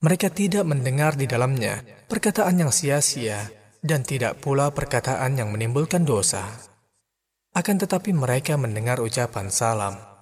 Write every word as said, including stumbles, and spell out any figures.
Mereka tidak mendengar di dalamnya perkataan yang sia-sia dan tidak pula perkataan yang menimbulkan dosa. Akan tetapi mereka mendengar ucapan salam